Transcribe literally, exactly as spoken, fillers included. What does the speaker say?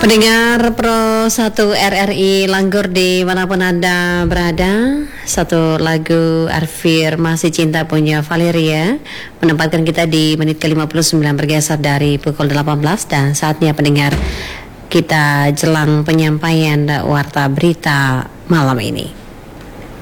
Pendengar Pro satu R R I Langgur dimanapun Anda berada, satu lagu Afirmasi Cinta punya Valeria menempatkan kita di menit ke lima puluh sembilan bergeser dari pukul delapan belas, dan saatnya pendengar kita jelang penyampaian warta berita malam ini.